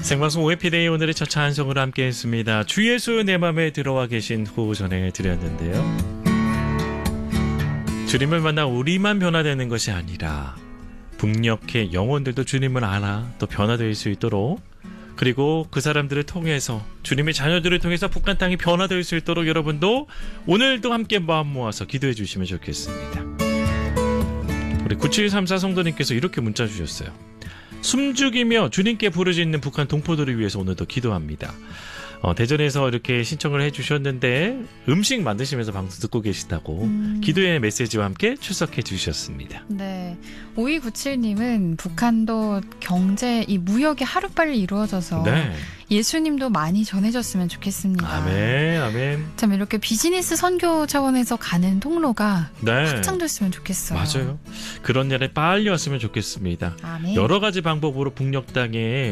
생방송 OFP데이 오늘의 첫 찬송으로 함께 했습니다. 주 예수 내 맘에 들어와 계신 후 전해드렸는데요. 주님을 만나 우리만 변화되는 것이 아니라 북녘의 영혼들도 주님을 알아 또 변화될 수 있도록, 그리고 그 사람들을 통해서 주님의 자녀들을 통해서 북한 땅이 변화될 수 있도록 여러분도 오늘도 함께 마음 모아서 기도해 주시면 좋겠습니다. 우리 9734 성도님께서 이렇게 문자 주셨어요. 숨죽이며 주님께 부르짖는 북한 동포들을 위해서 오늘도 기도합니다. 대전에서 이렇게 신청을 해주셨는데 음식 만드시면서 방송 듣고 계시다고 기도의 메시지와 함께 출석해 주셨습니다. 네, 5297님은 북한도 경제, 이 무역이 하루빨리 이루어져서 네. 예수님도 많이 전해졌으면 좋겠습니다. 아멘, 아멘. 참 이렇게 비즈니스 선교 차원에서 가는 통로가 네. 확장됐으면 좋겠어요. 맞아요. 그런 날에 빨리 왔으면 좋겠습니다. 아멘. 여러 가지 방법으로 북녘 땅에